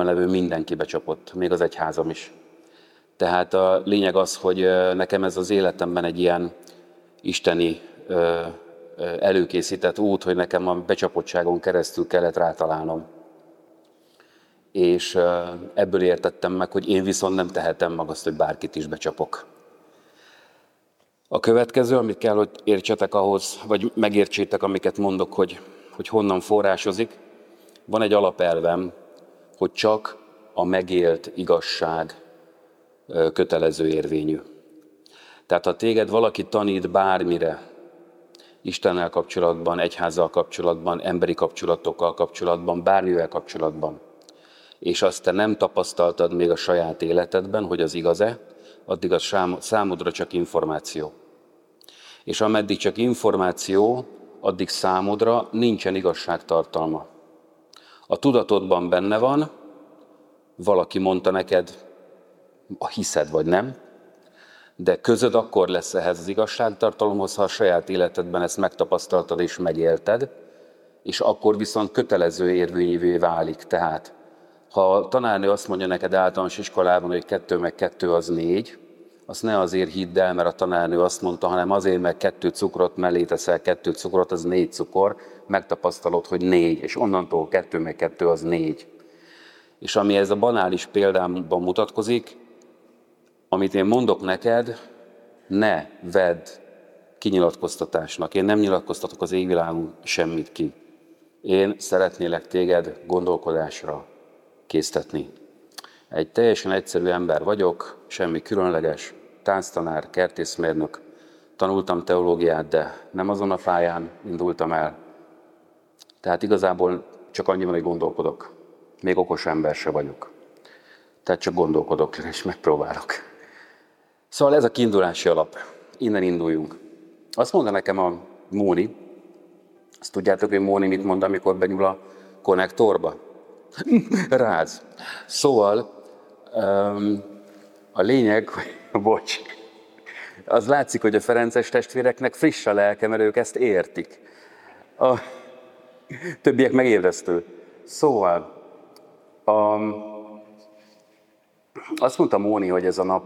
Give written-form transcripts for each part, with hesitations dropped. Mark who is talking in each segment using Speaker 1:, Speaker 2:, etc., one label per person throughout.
Speaker 1: körülöttem levő mindenki becsapott, még az egyházam is. Tehát a lényeg az, hogy nekem ez az életemben egy ilyen isteni előkészített út, hogy nekem a becsapottságon keresztül kellett rátalálnom. És ebből értettem meg, hogy én viszont nem tehetem meg azt, hogy bárkit is becsapok. A következő, amit kell, hogy értsetek ahhoz, vagy megértsétek, amiket mondok, hogy honnan forrásozik, van egy alapelvem, hogy csak a megélt igazság kötelező érvényű. Tehát ha téged valaki tanít bármire, Istennel kapcsolatban, egyházzal kapcsolatban, emberi kapcsolatokkal kapcsolatban, bármivel kapcsolatban, és azt te nem tapasztaltad még a saját életedben, hogy az igaz-e, addig az számodra csak információ. És ameddig csak információ, addig számodra nincsen igazságtartalma. A tudatodban benne van, valaki mondta neked, hiszed vagy nem, de közöd akkor lesz ehhez az igazságtartalomhoz, ha a saját életedben ezt megtapasztaltad és megélted, és akkor viszont kötelező érvényűvé válik. Tehát, ha a tanárnő azt mondja neked általános iskolában, hogy 2 meg 2 az 4, azt ne azért hidd el, mert a tanárnő azt mondta, hanem azért, mert 2 cukrot mellé teszel 2 cukrot, az 4 cukor, megtapasztalod, hogy 4, és onnantól 2 meg 2 az 4. És ami ez a banális példámban mutatkozik, amit én mondok neked, ne vedd kinyilatkoztatásnak. Én nem nyilatkoztatok az égvilágon semmit ki. Én szeretnélek téged gondolkodásra késztetni. Egy teljesen egyszerű ember vagyok, semmi különleges, tánctanár, kertészmérnök, tanultam teológiát, de nem azon a pályán indultam el. Tehát igazából csak annyiban, hogy gondolkodok. Még okos ember se vagyok. Tehát csak gondolkodok, és megpróbálok. Szóval ez a kiindulási alap. Innen induljunk. Azt mondta nekem a Móni, azt tudjátok, hogy Móni mit mond, amikor benyúl a konnektorba? Ráz. Szóval a lényeg, bocs, az látszik, hogy a ferences testvéreknek friss a lelke, mert ők ezt értik. A többiek meg ébresztő. Szóval azt mondta Móni, hogy ez a nap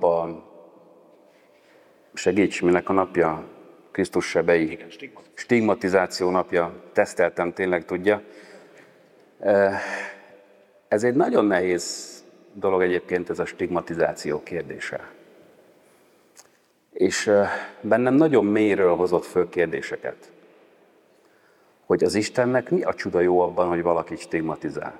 Speaker 1: segíts, minek a napja? Krisztus sebei. Stigmatizáció napja. Teszteltem, tényleg tudja. Ez egy nagyon nehéz dolog egyébként, ez a stigmatizáció kérdése. És bennem nagyon mélyről hozott föl kérdéseket. Hogy az Istennek mi a csuda jó abban, hogy valakit stigmatizál?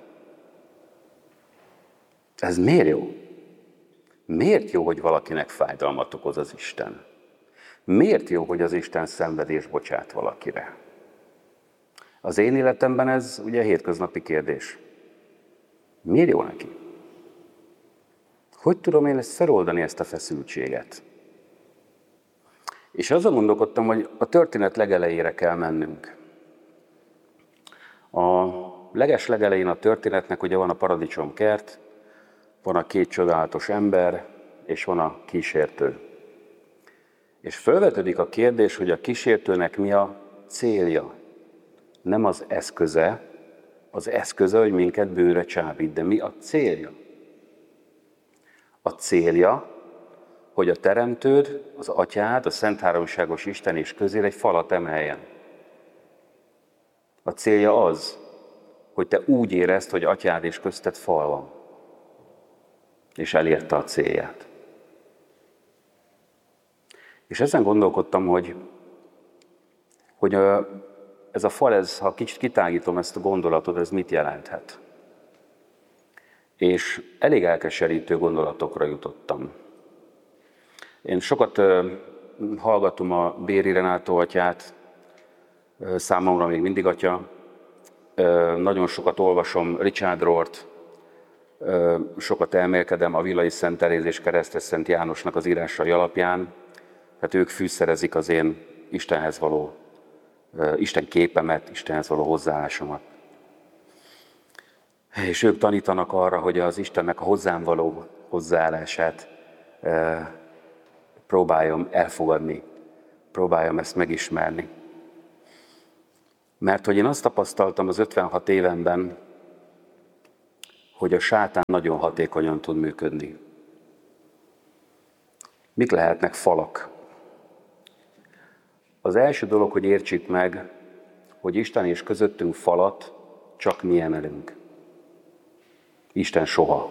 Speaker 1: Ez miért jó? Miért jó, hogy valakinek fájdalmat okoz az Isten? Miért jó, hogy az Isten szenvedést bocsát valakire? Az én életemben ez ugye hétköznapi kérdés. Miért jó neki? Hogy tudom én ezt feloldani, ezt a feszültséget? És azon gondolkodtam, hogy a történet legelejére kell mennünk. A legelején a történetnek ugye van a paradicsomkert, van a 2 csodálatos ember, és van a kísértő. És felvetődik a kérdés, hogy a kísértőnek mi a célja. Nem az eszköze, hogy minket bőre csábít, de mi a célja? A célja, hogy a Teremtőd, az Atyád, a Szent Háromságos Isten és közél egy falat emeljen. A célja az, hogy te úgy érezd, hogy Atyád és közted fal van. És elérte a célját. És ezen gondolkodtam, hogy ez a fal, ha kicsit kitágítom ezt a gondolatot, ez mit jelenthet. És elég elkeserítő gondolatokra jutottam. Én sokat hallgatom a Béri Renátó atyát, számomra még mindig atya. Nagyon sokat olvasom Richard Rohrt, sokat elmélkedem a Villai Szent Teréz és Keresztes Szent Jánosnak az írásai alapján. Tehát ők fűszerezik az én Istenhez való, Isten képemet, Istenhez való hozzáállásomat. És ők tanítanak arra, hogy az Istennek a hozzám való hozzáállását próbáljam elfogadni, próbáljam ezt megismerni. Mert hogy én azt tapasztaltam az 56 évemben, hogy a sátán nagyon hatékonyan tud működni. Mik lehetnek falak? Az első dolog, hogy értsük meg, hogy Isten és közöttünk falat csak mi emelünk. Isten soha.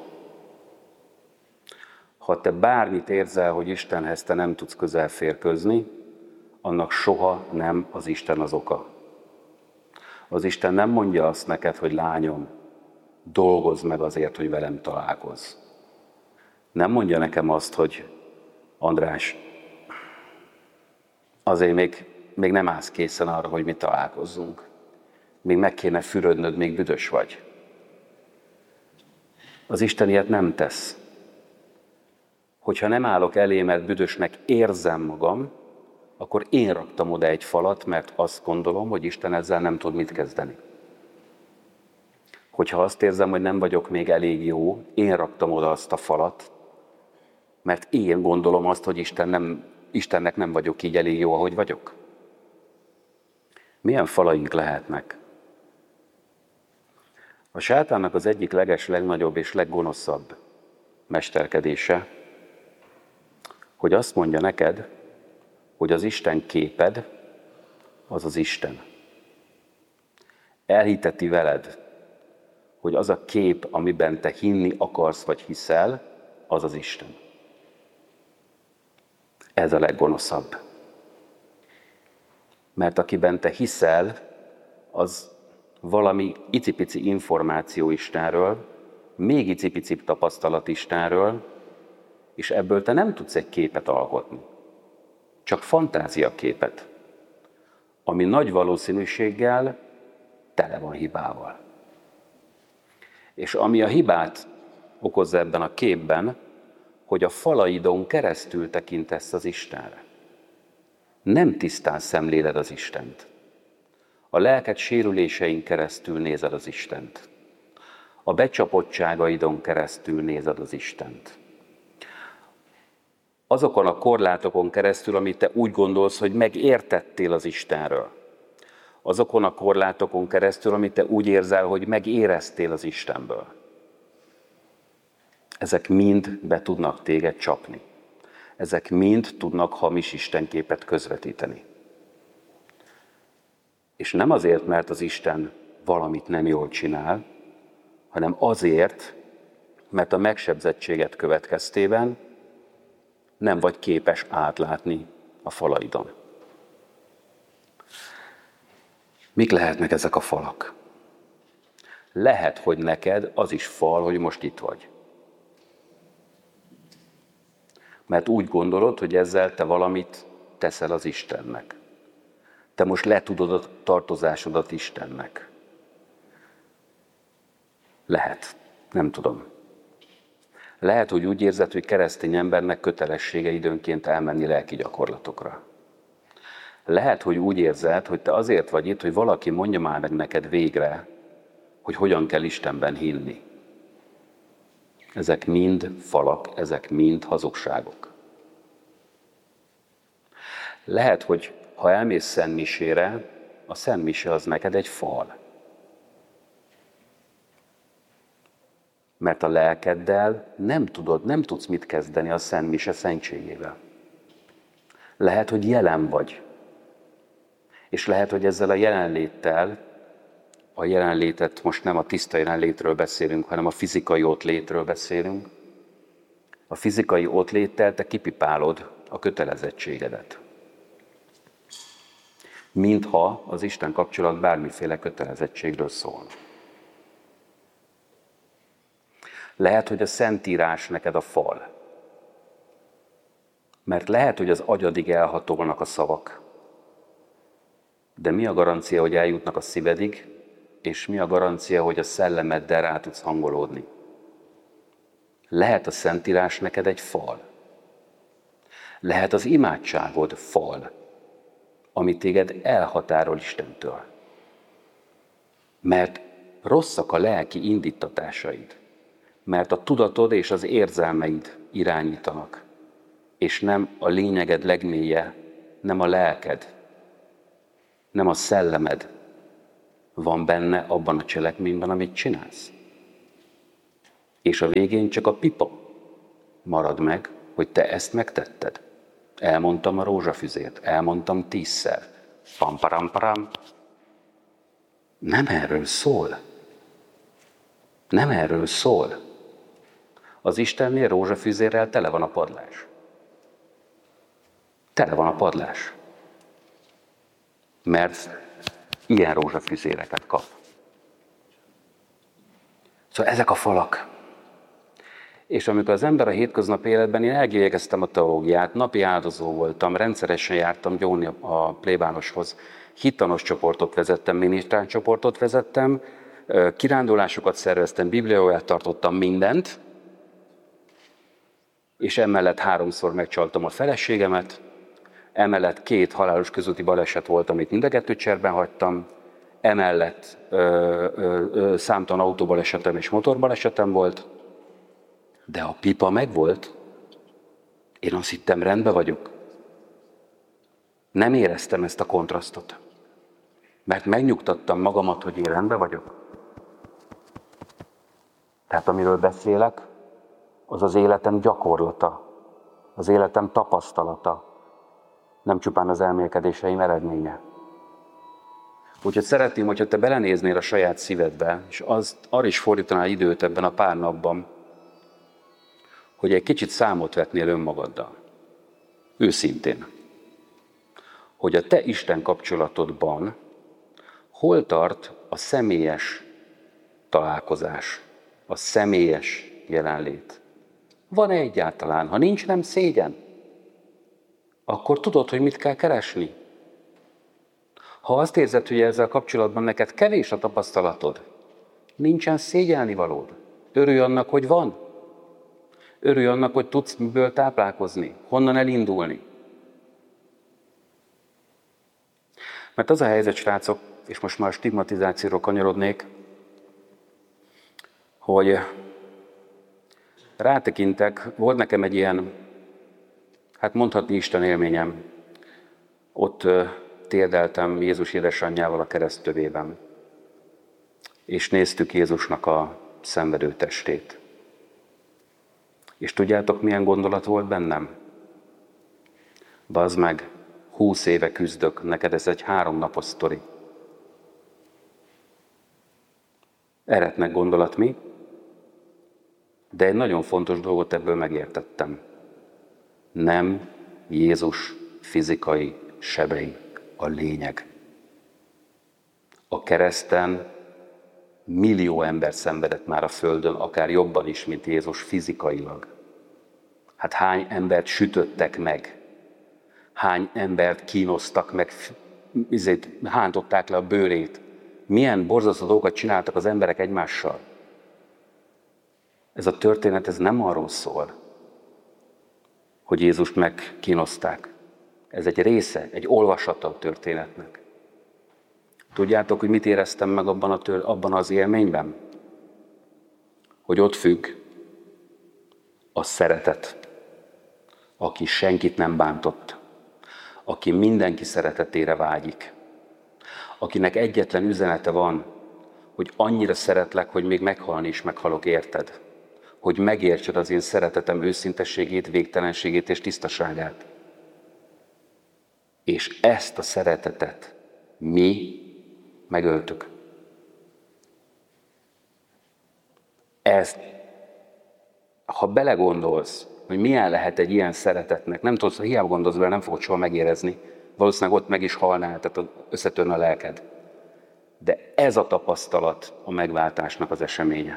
Speaker 1: Ha te bármit érzel, hogy Istenhez te nem tudsz közel férkőzni, annak soha nem az Isten az oka. Az Isten nem mondja azt neked, hogy lányom, dolgozz meg azért, hogy velem találkozz. Nem mondja nekem azt, hogy András, azért még nem állsz készen arra, hogy mi találkozzunk. Még meg kéne fürödnöd, még büdös vagy. Az Isten ilyet nem tesz. Hogyha nem állok elé, mert büdösnek érzem magam, akkor én raktam oda egy falat, mert azt gondolom, hogy Isten ezzel nem tud mit kezdeni. Hogyha azt érzem, hogy nem vagyok még elég jó, én raktam oda azt a falat, mert én gondolom azt, hogy Istennek nem vagyok így elég jó, ahogy vagyok. Milyen falaink lehetnek? A sátánnak az egyik legnagyobb és leggonoszabb mesterkedése, hogy azt mondja neked, hogy az Isten képed, az az Isten. Elhiteti veled, hogy az a kép, amiben te hinni akarsz vagy hiszel, az az Isten. Ez a leggonoszabb. Mert akiben te hiszel, az valami icipici információ Istenről, még icipicibb tapasztalat Istenről, és ebből te nem tudsz egy képet alkotni. Csak fantáziaképet, ami nagy valószínűséggel tele van hibával. És ami a hibát okozza ebben a képben, hogy a falaidon keresztül tekintesz az Istenre. Nem tisztán szemléled az Istent. A lelked sérülésein keresztül nézed az Istent. A becsapottságaidon keresztül nézed az Istent. Azokon a korlátokon keresztül, amit te úgy gondolsz, hogy megértettél az Istenről. Azokon a korlátokon keresztül, amit te úgy érzel, hogy megéreztél az Istenből. Ezek mind be tudnak téged csapni. Ezek mind tudnak hamis istenképet közvetíteni. És nem azért, mert az Isten valamit nem jól csinál, hanem azért, mert a megsebzettséget következtében nem vagy képes átlátni a falaidon. Mik lehetnek ezek a falak? Lehet, hogy neked az is fal, hogy most itt vagy. Mert úgy gondolod, hogy ezzel te valamit teszel az Istennek. Te most letudod a tartozásodat Istennek. Lehet, nem tudom. Lehet, hogy úgy érzed, hogy keresztény embernek kötelessége időnként elmenni lelki gyakorlatokra. Lehet, hogy úgy érzed, hogy te azért vagy itt, hogy valaki mondja már meg neked végre, hogy hogyan kell Istenben hinni. Ezek mind falak, ezek mind hazugságok. Lehet, hogy ha elmész szentmisére, a szentmise az neked egy fal. Mert a lelkeddel nem tudsz mit kezdeni a szentmise szentségével. Lehet, hogy jelen vagy. És lehet, hogy ezzel a jelenléttel, a jelenlétet most nem a tiszta jelenlétről beszélünk, hanem a fizikai ottlétről beszélünk. A fizikai ottléttel te kipipálod a kötelezettségedet. Mintha az Isten kapcsolat bármiféle kötelezettségről szól. Lehet, hogy a Szentírás neked a fal. Mert lehet, hogy az agyadig elhatolnak a szavak. De mi a garancia, hogy eljutnak a szívedig, és mi a garancia, hogy a szellemeddel rá tudsz hangolódni? Lehet a Szentírás neked egy fal. Lehet az imádságod fal, ami téged elhatárol Istentől. Mert rosszak a lelki indítatásaid. Mert a tudatod és az érzelmeid irányítanak. És nem a lényeged legmélye, nem a lelked, nem a szellemed van benne abban a cselekményben, amit csinálsz. És a végén csak a pipa marad meg, hogy te ezt megtetted. Elmondtam a rózsafüzért, elmondtam 10-szer. Pamparam. Nem erről szól. Nem erről szól. Az Istennél rózsafüzérrel tele van a padlás. Tele van a padlás. Mert ilyen rózsafüzéreket kap. Szóval ezek a falak. És amikor az ember a hétköznapi életben, én elvégeztem a teológiát, napi áldozó voltam, rendszeresen jártam gyónni a plébánoshoz, hittanos csoportot vezettem, minisztrán csoportot vezettem, kirándulásokat szerveztem, bibliaórát tartottam, mindent, és emellett 3-szor megcsaltam a feleségemet, emellett 2 halálos közúti baleset volt, amit mind a 2 cserben hagytam, emellett számtalan autóbalesetem és motorbalesetem volt, de a pipa megvolt. Én azt hittem, rendben vagyok. Nem éreztem ezt a kontrasztot, mert megnyugtattam magamat, hogy én rendben vagyok. Tehát amiről beszélek, az az életem gyakorlata, az életem tapasztalata, nem csupán az elmélkedéseim eredménye. Úgyhogy szeretném, hogyha te belenéznél a saját szívedbe, és arra is fordítanál időt ebben a pár napban, hogy egy kicsit számot vetnél önmagaddal. Őszintén. Hogy a te Isten kapcsolatodban hol tart a személyes találkozás, a személyes jelenlét. Van-e egyáltalán? Ha nincs, nem szégyen. Akkor tudod, hogy mit kell keresni. Ha azt érzed, hogy ezzel kapcsolatban neked kevés a tapasztalatod, nincsen szégyelnivalód. Örülj annak, hogy van. Örülj annak, hogy tudsz miből táplálkozni, honnan elindulni. Mert az a helyzet, srácok, és most már a stigmatizációról kanyarodnék, hogy rátekintek, volt nekem egy ilyen, hát mondhatni Isten élményem. Ott térdeltem Jézus édesanyjával a keresztövében, és néztük Jézusnak a szenvedő testét. És tudjátok, milyen gondolat volt bennem? Bazd meg, 20 éve küzdök, neked ez egy 3 napos sztori. Eretnek gondolat mi? De egy nagyon fontos dolgot ebből megértettem. Nem Jézus fizikai sebei a lényeg. A kereszten millió ember szenvedett már a földön, akár jobban is, mint Jézus fizikailag. Hát hány embert sütöttek meg? Hány embert kínoztak meg, hántották le a bőrét? Milyen borzasztó dolgokat csináltak az emberek egymással? Ez a történet, ez nem arról szól, hogy Jézust megkínozták. Ez egy része, egy olvasata a történetnek. Tudjátok, hogy mit éreztem meg abban az élményben? Hogy ott függ a szeretet, aki senkit nem bántott, aki mindenki szeretetére vágyik, akinek egyetlen üzenete van, hogy annyira szeretlek, hogy még meghalni is meghalok érted, hogy megértsed az én szeretetem őszintességét, végtelenségét és tisztaságát. És ezt a szeretetet mi megöltük. Ezt, ha belegondolsz, hogy milyen lehet egy ilyen szeretetnek, nem tudsz, ha hiába gondolsz bele, nem fogod soha megérezni, valószínűleg ott meg is halnál, tehát összetörne a lelked. De ez a tapasztalat a megváltásnak az eseménye.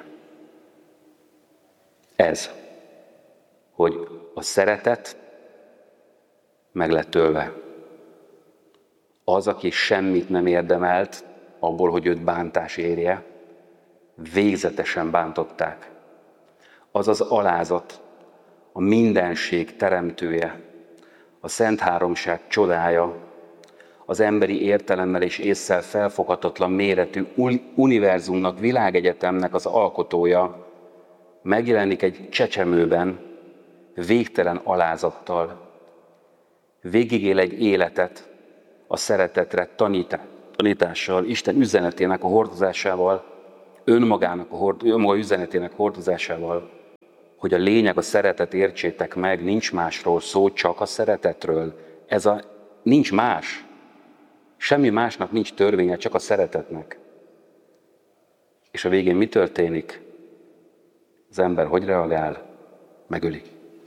Speaker 1: Ez, hogy a szeretet meg lett ölve. Az, aki semmit nem érdemelt abból, hogy őt bántás érje, végzetesen bántották. Az az alázat, a mindenség teremtője, a Szent Háromság csodája, az emberi értelemmel és ésszel felfoghatatlan méretű univerzumnak, világegyetemnek az alkotója megjelenik egy csecsemőben, végtelen alázattal, végigél egy életet a szeretetre tanítással, Isten üzenetének a hordozásával, önmagának, önmaga üzenetének hordozásával, hogy a lényeg, a szeretet, értsétek meg, nincs másról szó, csak a szeretetről. Nincs más. Semmi másnak nincs törvénye, csak a szeretetnek. És a végén mi történik? Az ember hogy reagál? Megöli.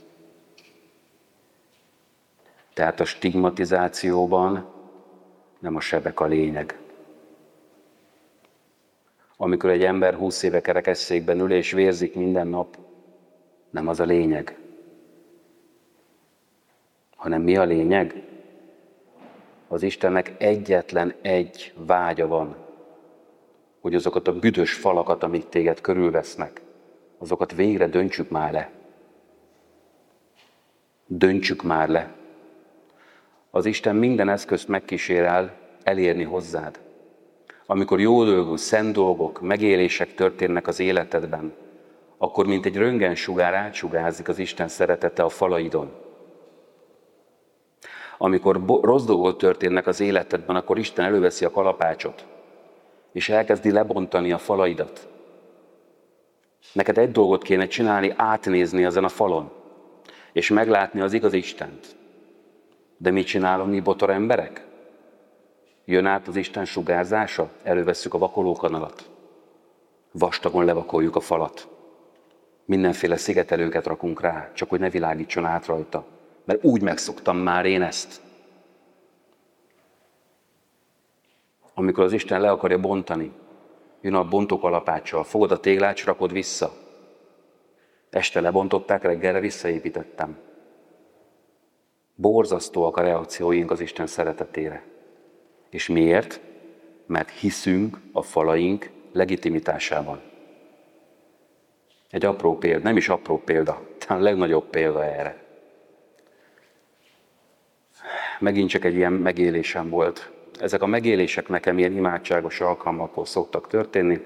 Speaker 1: Tehát a stigmatizációban nem a sebek a lényeg. Amikor egy ember 20 éve kerekesszékben ül és vérzik minden nap, nem az a lényeg. Hanem mi a lényeg? Az Istennek egyetlen egy vágya van, hogy azokat a büdös falakat, amik téged körülvesznek, azokat végre döntsük már le. Döntsük már le. Az Isten minden eszközt megkísérel elérni hozzád. Amikor jó dolgok, szent dolgok, megélések történnek az életedben, akkor mint egy röntgensugár átsugárzik az Isten szeretete a falaidon. Amikor rossz dolgok történnek az életedben, akkor Isten előveszi a kalapácsot, és elkezdi lebontani a falaidat. Neked egy dolgot kéne csinálni, átnézni ezen a falon, és meglátni az igaz Istent. De mit csinálunk mi botor emberek? Jön át az Isten sugárzása, elővesszük a vakolókanalat. Vastagon levakoljuk a falat. Mindenféle szigetelőket rakunk rá, csak hogy ne világítson át rajta. Mert úgy megszoktam már én ezt. Amikor az Isten le akarja bontani, jön a bontókalapáccsal, fogod a téglát, rakod vissza. Este lebontották, reggelre visszaépítettem. Borzasztóak a reakcióink az Isten szeretetére. És miért? Mert hiszünk a falaink legitimitásában. Egy apró példa, nem is apró példa, talán a legnagyobb példa erre. Megint csak egy ilyen megélésem volt. Ezek a megélések nekem ilyen imádságos alkalmakkor szoktak történni.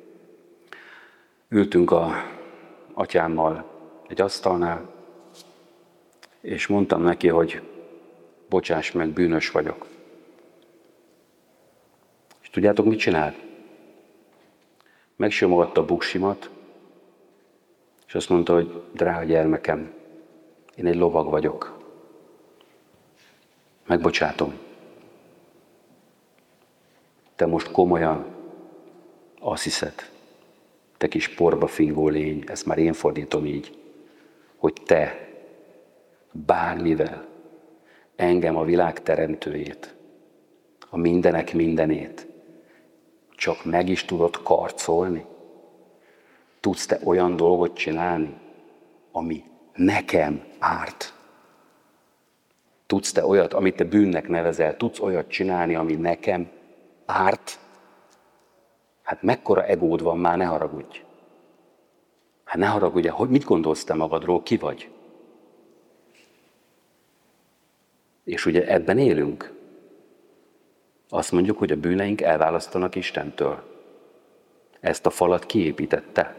Speaker 1: Ültünk a atyámmal egy asztalnál, és mondtam neki, hogy bocsáss meg, bűnös vagyok. És tudjátok, mit csinált? Megsimogatta a buksimat, és azt mondta, hogy drága gyermekem, én egy lovag vagyok. Megbocsátom. Te most komolyan azt hiszed, te kis porba fingó lény, ezt már én fordítom így, hogy te bármivel engem, a világ teremtőjét, a mindenek mindenét csak meg is tudod karcolni? Tudsz te olyan dolgot csinálni, ami nekem árt? Tudsz te olyat, amit te bűnnek nevezel, tudsz olyat csinálni, ami nekem árt? Hát mekkora egód van már, ne haragudj. Hát ne haragudj, hogy mit gondolsz te magadról, ki vagy? És ugye ebben élünk. Azt mondjuk, hogy a bűneink elválasztanak Istentől. Ezt a falat kiépítette.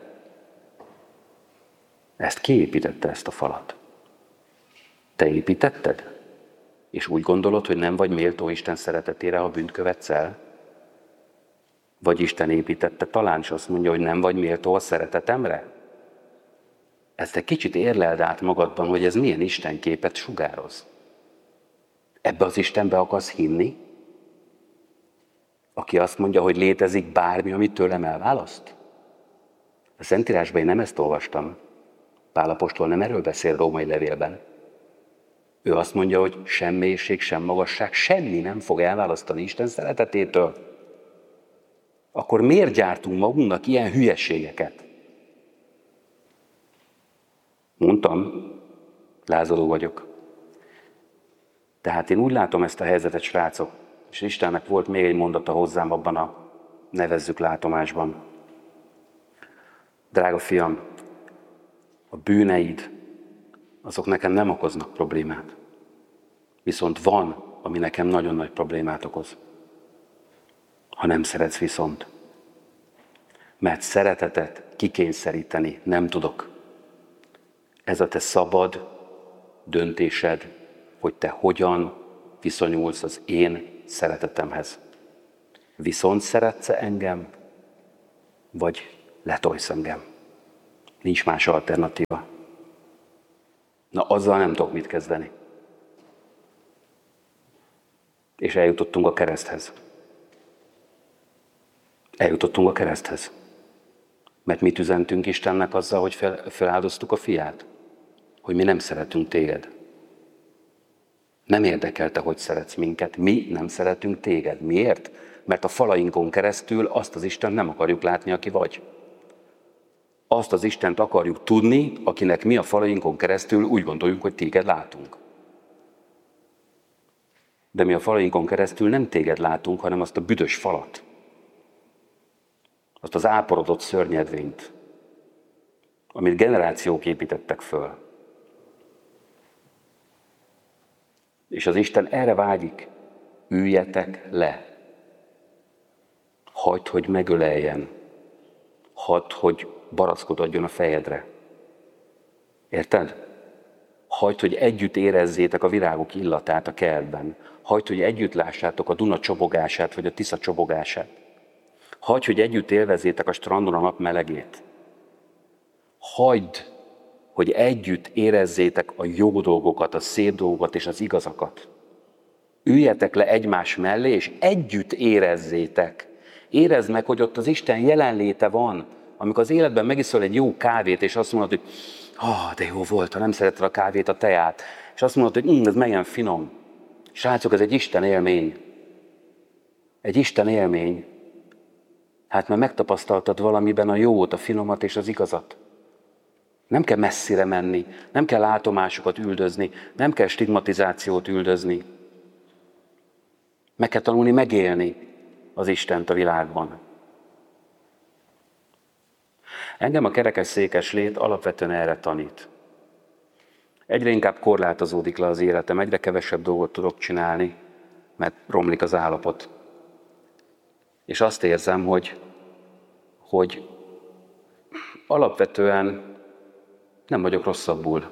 Speaker 1: Ezt kiépítette, ezt a falat. Te építetted? És úgy gondolod, hogy nem vagy méltó Isten szeretetére, ha bűnt követsz el? Vagy Isten építette talán, és azt mondja, hogy nem vagy méltó a szeretetemre? Ezt egy kicsit érleld át magadban, hogy ez milyen Isten képet sugároz. Ebbe az Istenbe akarsz hinni? Aki azt mondja, hogy létezik bármi, amit tőlem elválaszt? A Szentírásban én nem ezt olvastam. Pál apostol nem erről beszél római levélben. Ő azt mondja, hogy sem mélység, sem magasság, semmi nem fog elválasztani Isten szeretetétől. Akkor miért gyártunk magunknak ilyen hülyeségeket? Mondtam, lázadó vagyok. Tehát én úgy látom ezt a helyzetet, srácok, és Istennek volt még egy mondata hozzám abban a nevezzük látomásban. Drága fiam, a bűneid, azok nekem nem okoznak problémát. Viszont van, ami nekem nagyon nagy problémát okoz. Ha nem szeretsz viszont. Mert szeretetet kikényszeríteni nem tudok. Ez a te szabad döntésed, hogy te hogyan viszonyulsz az én szeretetemhez. Viszont szeretsz engem, vagy letolsz engem. Nincs más alternatíva. Na, azzal nem tudok mit kezdeni. És eljutottunk a kereszthez. Eljutottunk a kereszthez. Mert mit üzentünk Istennek azzal, hogy feláldoztuk a fiát? Hogy mi nem szeretünk téged. Nem érdekelte, hogy szeretsz minket. Mi nem szeretünk téged. Miért? Mert a falainkon keresztül azt az Istent nem akarjuk látni, aki vagy. Azt az Istent akarjuk tudni, akinek mi a falainkon keresztül úgy gondoljuk, hogy téged látunk. De mi a falainkon keresztül nem téged látunk, hanem azt a büdös falat. Azt az áporodott szörnyedvényt, amit generációk építettek föl. És az Isten erre vágyik, üljetek le. Hagyd, hogy megöleljen. Hagyd, hogy barackot adjon a fejedre. Érted? Hagyd, hogy együtt érezzétek a virágok illatát a kertben. Hagyd, hogy együtt lássátok a Duna csobogását, vagy a Tisza csobogását. Hagyd, hogy együtt élvezzétek a strandon a nap melegét. Hagyd, hogy együtt érezzétek a jó dolgokat, a szép dolgokat és az igazakat. Üljetek le egymás mellé, és együtt érezzétek. Érezd meg, hogy ott az Isten jelenléte van. Amikor az életben megiszol egy jó kávét, és azt mondod, hogy de jó volt, ha nem szeretted a kávét, a teát. És azt mondod, hogy ez milyen finom. Srácok, ez egy Isten élmény. Egy Isten élmény. Hát már megtapasztaltad valamiben a jót, a finomat és az igazat. Nem kell messzire menni, nem kell látomásokat üldözni, nem kell stigmatizációt üldözni. Meg kell tanulni megélni az Istent a világban. Engem a kerekesszékes lét alapvetően erre tanít. Egyre inkább korlátozódik le az életem, egyre kevesebb dolgot tudok csinálni, mert romlik az állapot. És azt érzem, hogy alapvetően nem vagyok rosszabbul.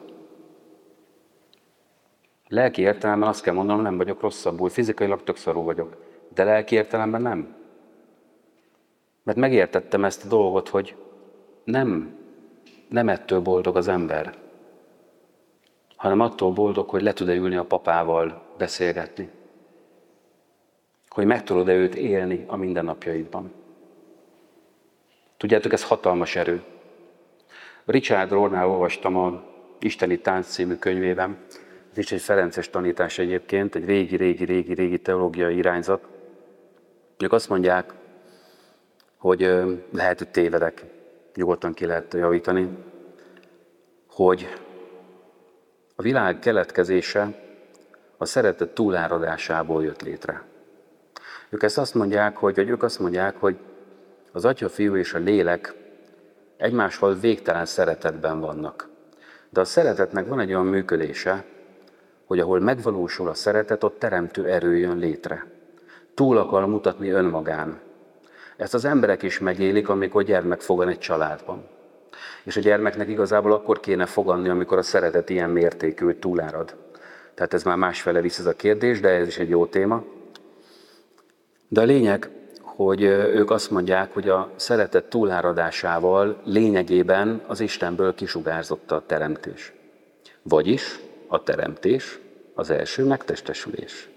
Speaker 1: Lelki értelemben azt kell mondanom, nem vagyok rosszabbul. Fizikailag tök szarul vagyok, de lelki értelemben nem. Mert megértettem ezt a dolgot, hogy nem ettől boldog az ember, hanem attól boldog, hogy le tud-e ülni a papával beszélgetni. Hogy meg tudod-e őt élni a mindennapjaidban. Tudjátok, ez hatalmas erő. Richard Rohrnál olvastam a Isteni Tánc című könyvében. Ez is egy ferences tanítás egyébként, egy régi teológiai irányzat. Ők azt mondják, hogy lehet, hogy tévedek, nyugodtan ki lehet javítani, hogy a világ keletkezése a szeretet túláradásából jött létre. Ők azt mondják, hogy az Atya, Fiú és a Lélek egymással végtelen szeretetben vannak. De a szeretetnek van egy olyan működése, hogy ahol megvalósul a szeretet, ott teremtő erő jön létre. Túl akar mutatni önmagán. Ezt az emberek is megélik, amikor gyermek fogan egy családban. És a gyermeknek igazából akkor kéne fogadni, amikor a szeretet ilyen mértékű, hogy túlárad. Tehát ez már másfele visz ez a kérdés, de ez is egy jó téma. De a lényeg, hogy ők azt mondják, hogy a szeretet túláradásával lényegében az Istenből kisugárzott a teremtés. Vagyis a teremtés az első megtestesülés.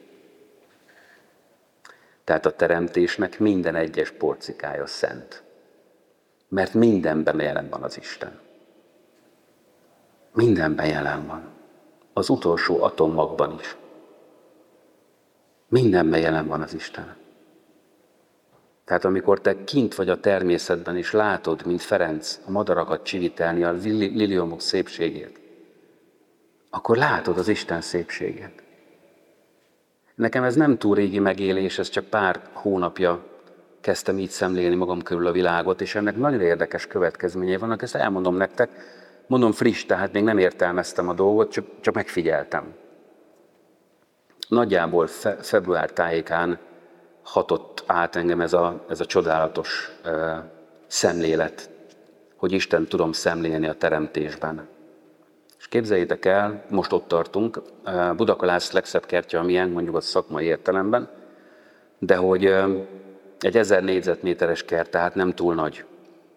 Speaker 1: Tehát a teremtésnek minden egyes porcikája szent. Mert mindenben jelen van az Isten. Mindenben jelen van. Az utolsó atommagban is. Mindenben jelen van az Isten. Tehát amikor te kint vagy a természetben és látod, mint Ferenc, a madarakat csivitelni, a liliomok szépségét, akkor látod az Isten szépségét. Nekem ez nem túl régi megélés, ez csak pár hónapja kezdtem így szemlélni magam körül a világot, és ennek nagyon érdekes következményei vannak, ezt elmondom nektek. Mondom friss, tehát még nem értelmeztem a dolgot, csak megfigyeltem. Nagyjából február tájékán hatott át engem ez a csodálatos szemlélet, hogy Isten tudom szemlélni a teremtésben. És képzeljétek el, most ott tartunk, Budakalász legszebb kertje a miénk, mondjuk a szakmai értelemben, de hogy egy 1000 négyzetméteres kert, tehát nem túl nagy.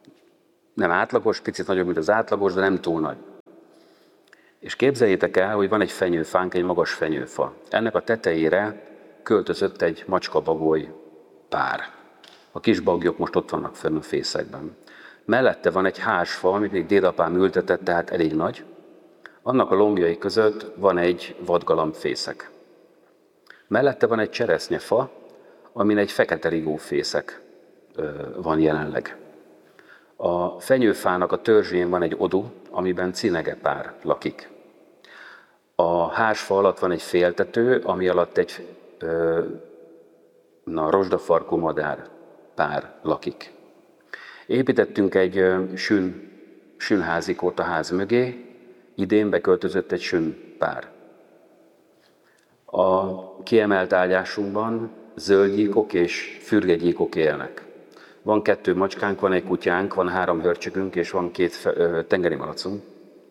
Speaker 1: Nem átlagos, picit nagyobb, mint az átlagos, de nem túl nagy. És képzeljétek el, hogy van egy fenyőfánk, egy magas fenyőfa. Ennek a tetejére költözött egy macskabagoly pár. A kis bagyok most ott vannak fenn a fészekben. Mellette van egy házsfa, amit még dédapám ültetett, tehát elég nagy. Annak a lombjai között van egy vadgalambfészek. Mellette van egy cseresznyefa, amin egy fekete rigófészek van jelenleg. A fenyőfának a törzsén van egy odu, amiben cinegepár lakik. A házfa alatt van egy féltető, ami alatt egy rozsdafarkú madár pár lakik. Építettünk egy sünházikót a ház mögé, idén beköltözött egy sünpár. A kiemelt ágyásunkban zöldgyíkok és fürgegyíkok élnek. Van 2 macskánk, van egy kutyánk, van 3 hörcsögünk és van 2 tengeri malacunk.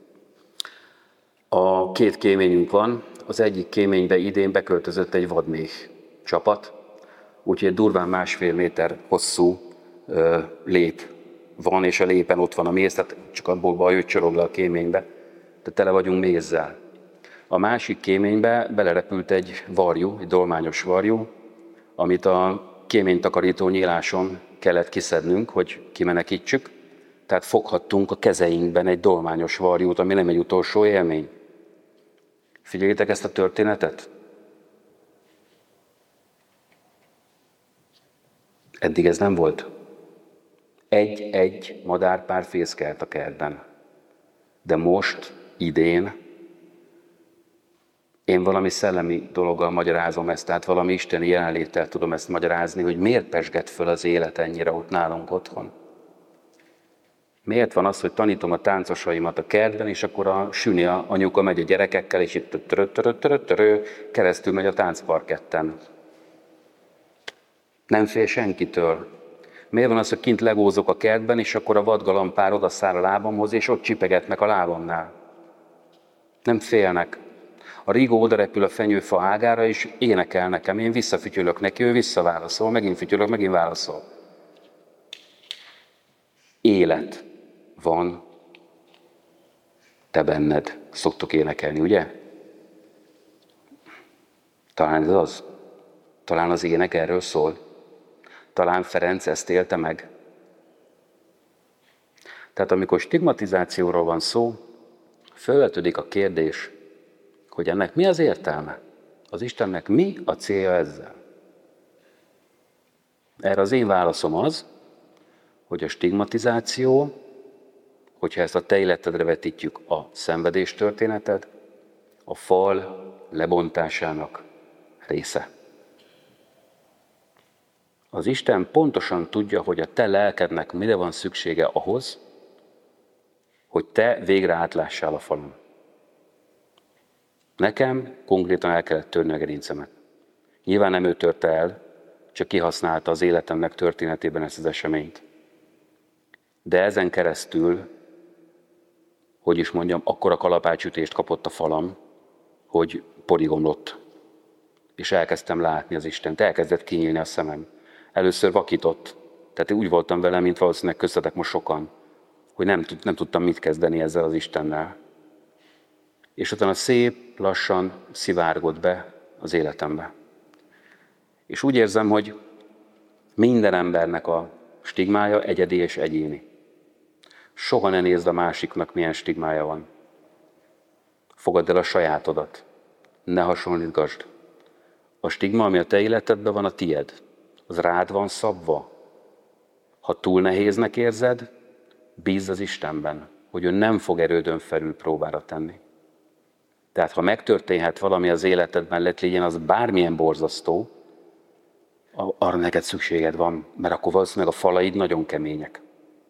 Speaker 1: A 2 kéményünk van, az egyik kéménybe idén beköltözött egy vadméh csapat, úgyhogy durván 1,5 méter hosszú lép van, és a lépen ott van a méz, tehát csak abból baj, hogy csorog le a kéménybe, de tele vagyunk mézzel. A másik kéménybe belerepült egy varjú, egy dolmányos varjú, amit a kéménytakarító nyíláson kellett kiszednünk, hogy kimenekítsük. Tehát foghattunk a kezeinkben egy dolmányos varjút, ami nem egy utolsó élmény. Figyeljétek ezt a történetet? Eddig ez nem volt. Egy madárpár fészkelt a kertben. De most, idén, én valami szellemi dologgal magyarázom ezt, tehát valami isteni jelenléttel tudom ezt magyarázni, hogy miért pesget föl az élet ennyire ott nálunk otthon. Miért van az, hogy tanítom a táncosaimat a kertben, és akkor a süni anyuka megy a gyerekekkel, és itt keresztül megy a táncparketten. Nem fél senkitől. Miért van az, hogy kint legózok a kertben, és akkor a vadgalambpár odaszáll a lábamhoz, és ott csipegetnek a lábamnál. Nem félnek. A rigó odarepül a fenyőfa ágára, és énekel nekem. Én visszafütyülök neki, ő visszaválaszol, megint fütyülök, megint válaszol. Élet van te benned, szoktok énekelni, ugye? Talán ez az. Talán az ének erről szól. Talán Ferenc ezt élte meg. Tehát amikor stigmatizációról van szó, felvetődik a kérdés, hogy ennek mi az értelme? Az Istennek mi a célja ezzel? Erre az én válaszom az, hogy a stigmatizáció, hogyha ezt a te életedre vetítjük, a szenvedés történeted, a fal lebontásának része. Az Isten pontosan tudja, hogy a te lelkednek mire van szüksége ahhoz, hogy te végre átlássál a falon. Nekem konkrétan el kellett törni a gerincemet. Nyilván nem ő törte el, csak kihasználta az életemnek történetében ezt az eseményt. De ezen keresztül, hogy is mondjam, akkora kalapácsütést kapott a falam, hogy porigomlott. És elkezdtem látni az Istent, elkezdett kinyílni a szemem. Először vakított, tehát úgy voltam vele, mint valószínűleg köztetek most sokan, hogy nem tudtam mit kezdeni ezzel az Istennel. És utána szép, lassan szivárgott be az életembe. És úgy érzem, hogy minden embernek a stigmája egyedi és egyéni. Soha ne nézd a másiknak, milyen stigmája van. Fogadd el a sajátodat. Ne hasonlítgasd. A stigma, ami a te életedben van, a tied. Az rád van szabva. Ha túl nehéznek érzed, bízz az Istenben, hogy ő nem fog erődön felül próbára tenni. Tehát ha megtörténhet valami az életedben, legyen az bármilyen borzasztó, arra neked szükséged van, mert akkor valószínűleg a falaid nagyon kemények.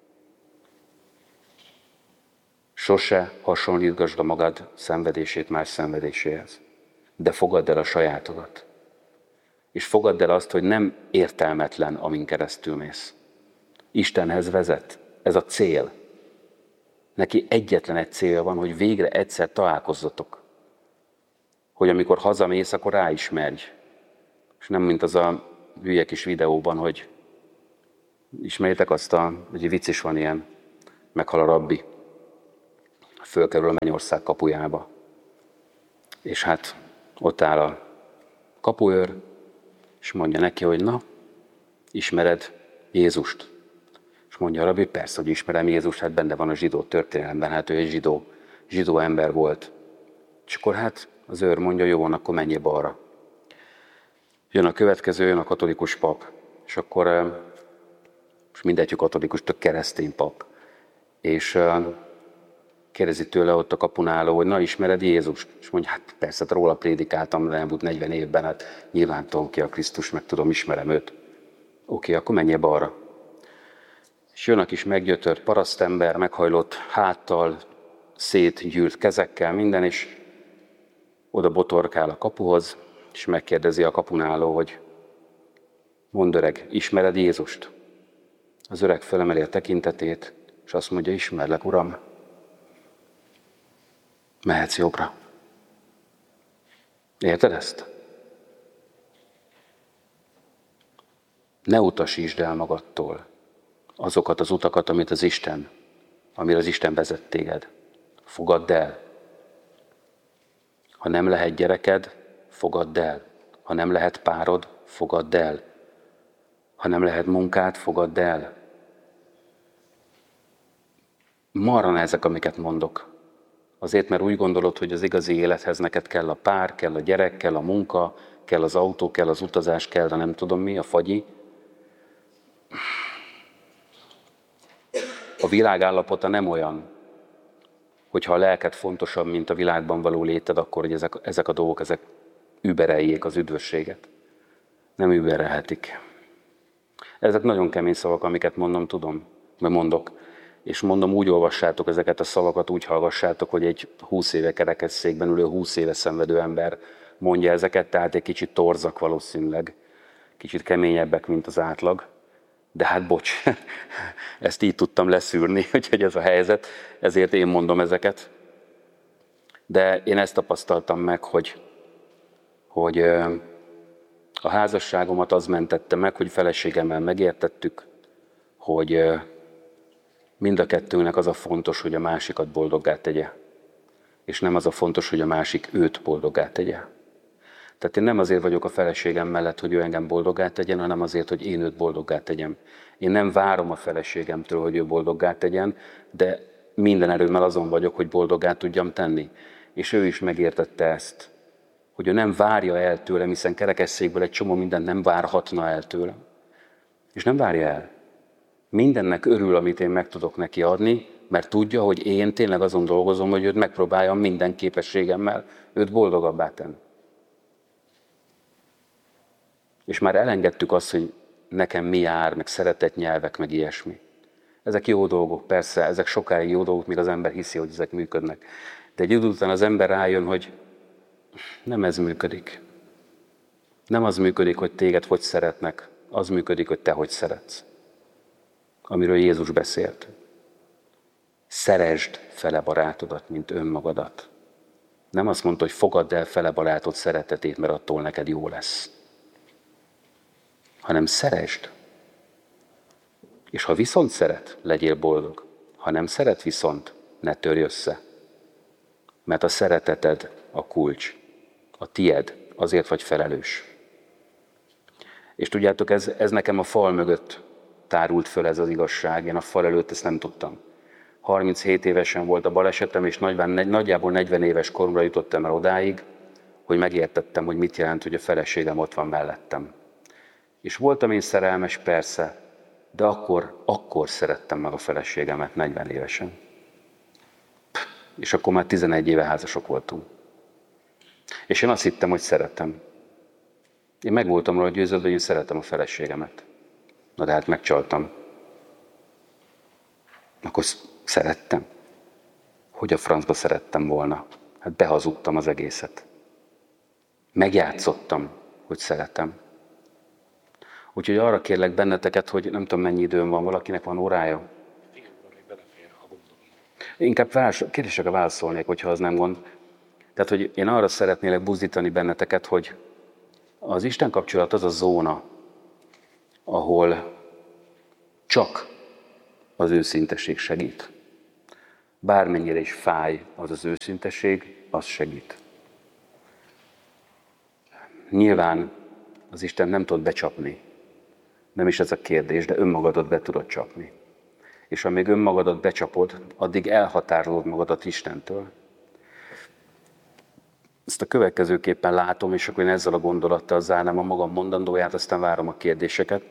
Speaker 1: Sose hasonlítgasd a magad szenvedését más szenvedéséhez, de fogadd el a sajátodat. És fogadd el azt, hogy nem értelmetlen, amin keresztül mész. Istenhez vezet, ez a cél. Neki egyetlen egy célja van, hogy végre egyszer találkozzatok. Hogy amikor hazamész, akkor ráismerj. És nem mint az a hülye kis videóban, hogy ismerjétek azt hogy vicc is van ilyen, meghal a rabbi, fölkerül a mennyország kapujába. És hát ott áll a kapuőr, és mondja neki, hogy na, ismered Jézust? És mondja a rabbi, persze, hogy ismerem Jézust, hát benne van a zsidó történelemben, hát ő egy zsidó ember volt. És akkor hát az őr mondja, jó van, akkor menjél balra. Jön a következő, jön a katolikus pap, és akkor most mindegy, katolikus, tök keresztény pap. És kérdezi tőle ott a kapun álló, hogy na, ismered Jézust? És mondja, hát persze, hát róla prédikáltam elmúlt 40 évben, hát nyilván tudom ki a Krisztus, meg tudom, ismerem őt. Oké, akkor menjél balra. És jön a kis meggyötört parasztember, meghajlott háttal, szétgyűrt kezekkel, minden, és oda botorkál a kapuhoz, és megkérdezi a kapun álló, hogy mondd öreg, ismered Jézust? Az öreg felemeli a tekintetét, és azt mondja, ismerlek, uram. Mehetsz jobbra. Érted ezt? Ne utasítsd el magadtól azokat az utakat, amire az Isten vezet téged. Fogadd el. Ha nem lehet gyereked, fogadd el. Ha nem lehet párod, fogadd el. Ha nem lehet munkád, fogadd el. Marran ezek, amiket mondok. Azért, mert úgy gondolod, hogy az igazi élethez neked kell a pár, kell a gyerek, kell a munka, kell az autó, kell az utazás, kell a nem tudom mi, a fagyi. A világ állapota nem olyan, hogyha a lelked fontosabb, mint a világban való léted, akkor hogy ezek a dolgok, ezek übereljék az üdvösséget. Nem überelhetik. Ezek nagyon kemény szavak, amiket mondok. És mondom, úgy olvassátok ezeket a szavakat, úgy hallgassátok, hogy egy 20 éve kerekesszékben ülő, 20 éve szenvedő ember mondja ezeket, tehát egy kicsit torzak valószínűleg, kicsit keményebbek, mint az átlag. De hát bocs, ezt így tudtam leszűrni, hogy ez a helyzet, ezért én mondom ezeket. De én ezt tapasztaltam meg, hogy a házasságomat az mentette meg, hogy feleségemmel megértettük, hogy mind a kettőnek az a fontos, hogy a másikat boldoggá tegye. És nem az a fontos, hogy a másik őt boldoggá tegye. Tehát én nem azért vagyok a feleségem mellett, hogy ő engem boldoggá tegyen, hanem azért, hogy én őt boldoggá tegyem. Én nem várom a feleségemtől, hogy ő boldoggá tegyen, de minden erőmmel azon vagyok, hogy boldoggá tudjam tenni. És ő is megértette ezt, hogy ő nem várja el tőlem, hiszen kerekesszékből egy csomó mindent nem várhatna el tőlem. És nem várja el. Mindennek örül, amit én meg tudok neki adni, mert tudja, hogy én tényleg azon dolgozom, hogy őt megpróbáljam minden képességemmel őt boldogabbá tenni. És már elengedtük azt, hogy nekem mi jár, meg szeretett nyelvek, meg ilyesmi. Ezek jó dolgok, persze, ezek sokáig jó dolgok, míg az ember hiszi, hogy ezek működnek. De egy idő után az ember rájön, hogy nem ez működik. Nem az működik, hogy téged hogy szeretnek, az működik, hogy te hogy szeretsz. Amiről Jézus beszélt. Szeresd fele barátodat, mint önmagadat. Nem azt mondta, hogy fogadd el fele barátod szeretetét, mert attól neked jó lesz. Hanem szeresd. És ha viszont szeret, legyél boldog. Ha nem szeret viszont, ne törj össze. Mert a szereteted a kulcs. A tied, azért vagy felelős. És tudjátok, ez nekem a fal mögött tárult föl ez az igazság. Én a fal előtt ezt nem tudtam. 37 évesen volt a balesetem, és nagyjából 40 éves koromra jutottam el odáig, hogy megértettem, hogy mit jelent, hogy a feleségem ott van mellettem. És voltam én szerelmes, persze, de akkor szerettem meg a feleségemet 40 évesen. És akkor már 11 éve házasok voltunk. És én azt hittem, hogy szeretem. Én meg voltam róla győződve, hogy én szeretem a feleségemet. Na de hát megcsaltam. Akkor szerettem. Hogy a francba szerettem volna? Hát behazudtam az egészet. Megjátszottam, hogy szeretem. Úgyhogy arra kérlek benneteket, hogy nem tudom mennyi időm van, valakinek van órája? Inkább kérdésekre válaszolnék, hogyha az nem gond. Tehát, hogy én arra szeretnélek buzdítani benneteket, hogy az Isten kapcsolat az a zóna, ahol csak az őszintesség segít. Bármennyire is fáj az az őszinteség, az segít. Nyilván az Isten nem tud becsapni. Nem is ez a kérdés, de önmagadat be tudod csapni. És amíg önmagadat becsapod, addig elhatárolod magadat Istentől. Ezt a következőképpen látom, és akkor én ezzel a gondolattal zárnám a magam mondandóját, aztán várom a kérdéseket,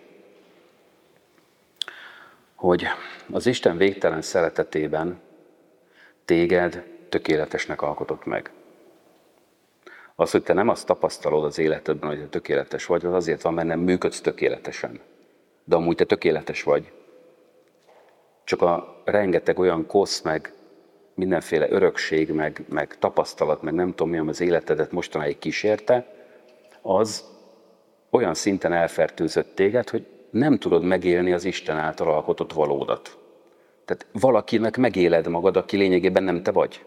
Speaker 1: hogy az Isten végtelen szeretetében téged tökéletesnek alkotott meg. Az, hogy te nem azt tapasztalod az életedben, hogy te tökéletes vagy, az azért van, mert nem működsz tökéletesen. De amúgy te tökéletes vagy. Csak a rengeteg olyan kosz, meg mindenféle örökség, meg tapasztalat, meg nem tudom mi, az életedet mostanáig kísérte, az olyan szinten elfertőzött téged, hogy nem tudod megélni az Isten által alkotott valódat. Tehát valakinek megéled magad, aki lényegében nem te vagy.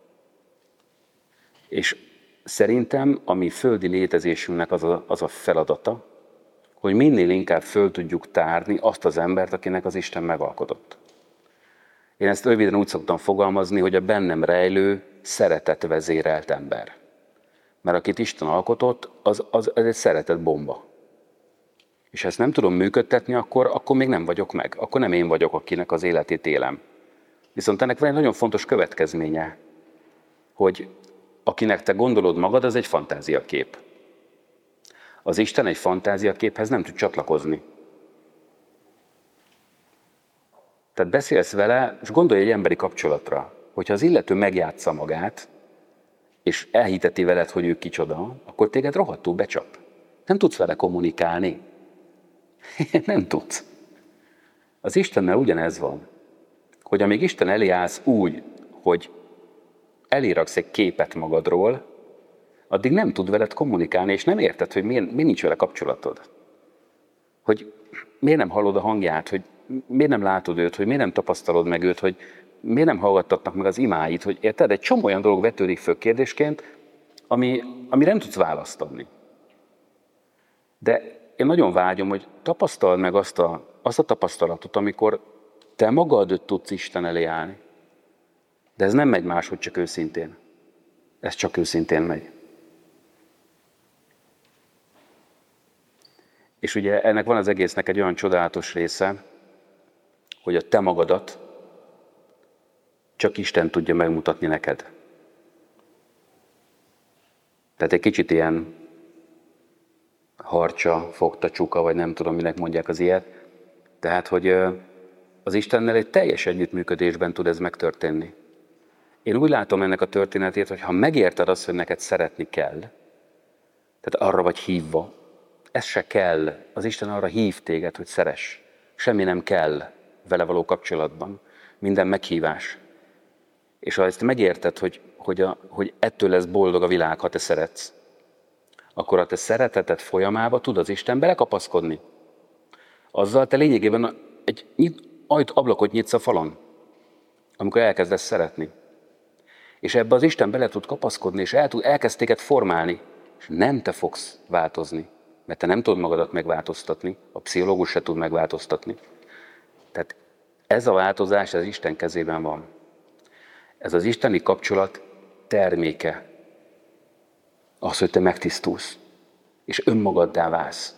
Speaker 1: És szerintem a mi földi létezésünknek az a feladata, hogy minél inkább föl tudjuk tárni azt az embert, akinek az Isten megalkotott. Én ezt röviden úgy szoktam fogalmazni, hogy a bennem rejlő, szeretet vezérelt ember. Mert akit Isten alkotott, az egy szeretet bomba. És ha ezt nem tudom működtetni, akkor még nem vagyok meg. Akkor nem én vagyok, akinek az életét élem. Viszont ennek van egy nagyon fontos következménye, hogy akinek te gondolod magad, az egy fantáziakép. Az Isten egy fantáziaképhez nem tud csatlakozni. Tehát beszélsz vele, és gondolj egy emberi kapcsolatra, hogyha az illető megjátsza magát, és elhiteti veled, hogy ő kicsoda, akkor téged rohadtul becsap. Nem tudsz vele kommunikálni. Nem tudsz. Az Istennel ugyanez van, hogy amíg Isten elé állsz úgy, hogy eléraksz egy képet magadról, addig nem tud veled kommunikálni, és nem érted, hogy miért nincs vele kapcsolatod. Hogy miért nem hallod a hangját, hogy miért nem látod őt, hogy miért nem tapasztalod meg őt, hogy miért nem hallgattatnak meg az imáit, hogy érted, egy csomó olyan dolog vetődik föl kérdésként, ami nem tudsz választ adni. De én nagyon vágyom, hogy tapasztald meg azt a tapasztalatot, amikor te magad tudsz Isten elé állni. De ez nem megy máshogy, csak őszintén. Ez csak őszintén megy. És ugye ennek van az egésznek egy olyan csodálatos része, hogy a te magadat csak Isten tudja megmutatni neked. Tehát egy kicsit ilyen harcsa, fogta, csuka, vagy nem tudom, minek mondják az ilyet. Tehát, hogy az Istennel egy teljes együttműködésben tud ez megtörténni. Én úgy látom ennek a történetét, hogy ha megérted azt, hogy neked szeretni kell, tehát arra vagy hívva, ez se kell. Az Isten arra hív téged, hogy szeress. Semmi nem kell vele való kapcsolatban. Minden meghívás. És ha ezt megérted, hogy ettől lesz boldog a világ, ha te szeretsz, akkor a te szereteted folyamába tud az Isten belekapaszkodni. Azzal te lényegében egy ablakot nyitsz a falon, amikor elkezdesz szeretni. És ebbe az Isten bele tud kapaszkodni, és elkezd téged formálni, és nem te fogsz változni, mert te nem tudod magadat megváltoztatni, a pszichológus se tud megváltoztatni. Tehát ez a változás az Isten kezében van. Ez az isteni kapcsolat terméke. Az, hogy te megtisztulsz, és önmagaddá válsz.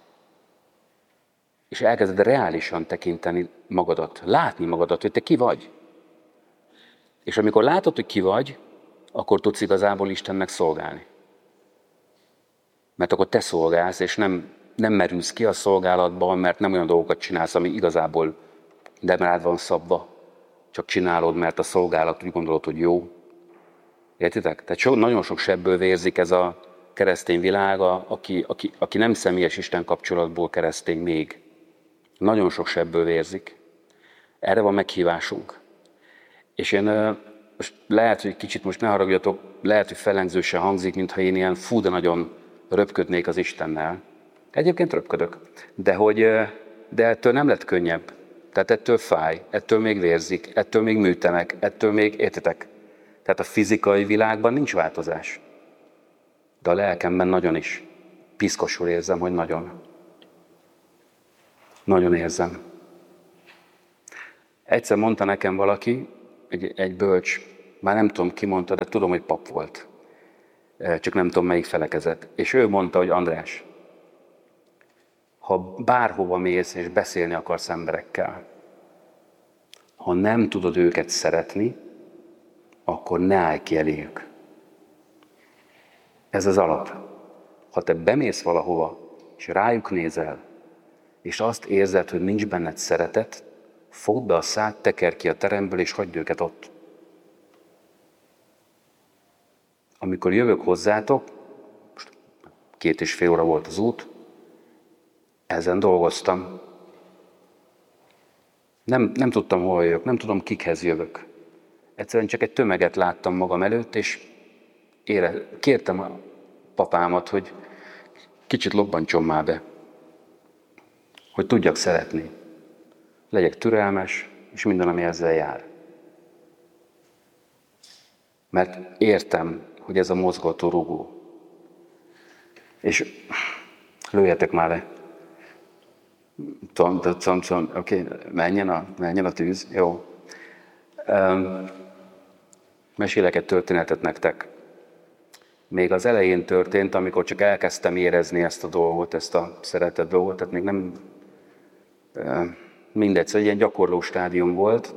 Speaker 1: És elkezded reálisan tekinteni magadat, látni magadat, hogy te ki vagy. És amikor látod, hogy ki vagy, akkor tudsz igazából Istennek szolgálni. Mert akkor te szolgálsz, és nem merülsz ki a szolgálatban, mert nem olyan dolgokat csinálsz, ami igazából nem rád van szabva, csak csinálod, mert a szolgálat úgy gondolod, hogy jó. Értitek? Tehát nagyon sok sebből vérzik ez a keresztény világ, aki nem személyes Isten kapcsolatból keresztény még. Nagyon sok sebből vérzik. Erre van meghívásunk. És én most lehet, hogy kicsit most ne haragudjatok, lehet, hogy fellengzősen hangzik, mintha én ilyen de nagyon röpködnék az Istennel. Egyébként röpködök. De ettől nem lett könnyebb. Tehát ettől fáj, ettől még vérzik, ettől még műtenek, ettől még, értitek? Tehát a fizikai világban nincs változás. De a lelkemben nagyon is. Piszkosul érzem, hogy nagyon. Nagyon érzem. Egyszer mondta nekem valaki, egy bölcs, már nem tudom ki mondta, de tudom, hogy pap volt. Csak nem tudom melyik felekezet. És ő mondta, hogy András, ha bárhova mész és beszélni akarsz emberekkel, ha nem tudod őket szeretni, akkor ne állj ki eléjük. Ez az alap. Ha te bemész valahova, és rájuk nézel, és azt érzed, hogy nincs benned szeretet, fogd be a szád, teker ki a teremből, és hagyd őket ott. Amikor jövök hozzátok, most 2,5 óra volt az út, ezen dolgoztam. Nem tudtam, hol jövök, nem tudom, kikhez jövök. Egyszerűen csak egy tömeget láttam magam előtt, és kértem a papámat, hogy kicsit lobbantson már be, hogy tudjak szeretni, legyek türelmes, és minden, ami ezzel jár. Mert értem, hogy ez a mozgató rugó. És lőjetek már le. Oké, menjen a tűz. Jó. Mesélek egy történetet nektek. Még az elején történt, amikor csak elkezdtem érezni ezt a dolgot, ezt a szeretet dolgot, tehát még nem mindegy, szóval egy ilyen gyakorló stádium volt.